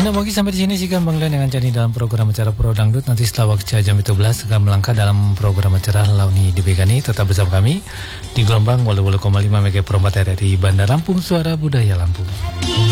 Nina Bogi sampai di sini sih kan Bang Len dengan Cani dalam program acara Pro Dangdut. Nanti setelah waktu jam 12 akan melangkah dalam program acara Launi Dibegani. Tetap bersama kami di gelombang 88,5 MHz Pro 4 RRI Bandar Lampung, Suara Budaya Lampung.